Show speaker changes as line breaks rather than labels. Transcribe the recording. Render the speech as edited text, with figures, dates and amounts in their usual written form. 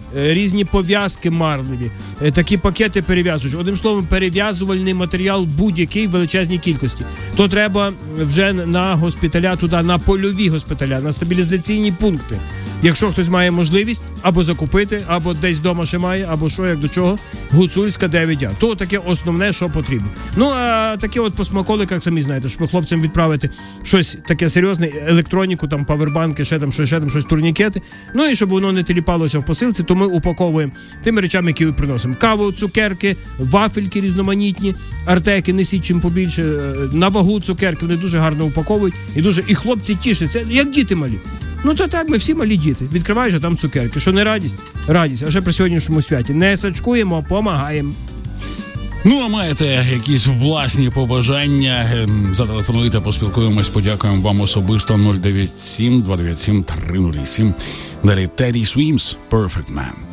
різні пов'язки марлеві, такі пакети перев'язують. Одним словом, перев'язувальний матеріал будь-який в величезній кількості. То треба вже на госпіталя туди, на польові госпіталя, на стабілізаційні пункти. Якщо хтось має можливість або закупити, або десь вдома ще має, або що, як до чого, Гуцульська 9А. То таке основне, що потрібно. Ну, а таке от по смаколиках, самі знаєте, щоб хлопцям відправити щось таке серйозне, електроніку, там, павербанки, ще там щось, турнікети. Ну, і щоб воно не тіліпалося в посилці, то ми упаковуємо тими речами, які ми приносимо. Каву, цукерки, вафельки різноманітні, артеки, несіть чим побільше, на вагу цукерки, вони дуже гарно упаковують. І хлопці тішаться, як діти малі. Ну, то так, ми всі малі діти. Відкриваєш, а там цукерки. Що не радість? Радість. А ще при сьогоднішньому святі. Не сачкуємо, помагаємо.
Ну, а маєте якісь власні побажання? Зателефонуйте, поспілкуємось, подякуємо вам особисто 097-297-307. Далі Teddy Swims, Perfect Man.